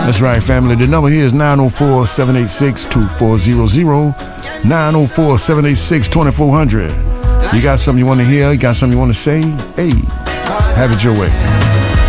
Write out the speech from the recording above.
That's right, family. The number here is 904-786-2400, 904-786-2400. You got something you want to hear? You got something you want to say? Hey, have it your way.